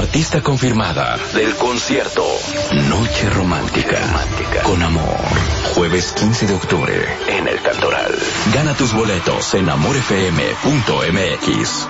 Artista confirmada del concierto Noche Romántica. Con amor. Jueves 15 de octubre en el Cantoral. Gana tus boletos en amorfm.mx.